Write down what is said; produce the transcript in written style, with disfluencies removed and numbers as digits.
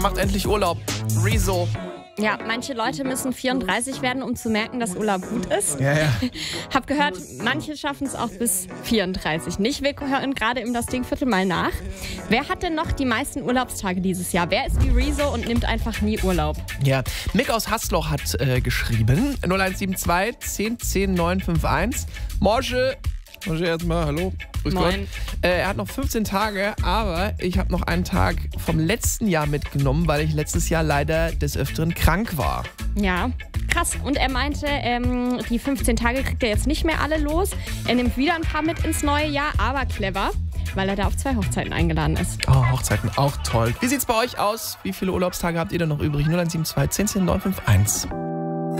macht endlich Urlaub. Rezo. Ja, manche Leute müssen 34 werden, um zu merken, dass Urlaub gut ist. Ja. Hab gehört, manche schaffen es auch bis 34 nicht. Wir hören gerade im Das Ding-Viertel mal nach. Wer hat denn noch die meisten Urlaubstage dieses Jahr? Wer ist wie Rezo und nimmt einfach nie Urlaub? Ja, Mick aus Hasloch hat geschrieben. 0172 10 10 951. Morsche erstmal, hallo. Grüß Gott. Er hat noch 15 Tage, aber ich habe noch einen Tag vom letzten Jahr mitgenommen, weil ich letztes Jahr leider des Öfteren krank war. Ja, krass. Und er meinte, die 15 Tage kriegt er jetzt nicht mehr alle los. Er nimmt wieder ein paar mit ins neue Jahr, aber clever, weil er da auf 2 Hochzeiten eingeladen ist. Oh, Hochzeiten, auch toll. Wie sieht's bei euch aus? Wie viele Urlaubstage habt ihr denn noch übrig? 0172 10 10 951.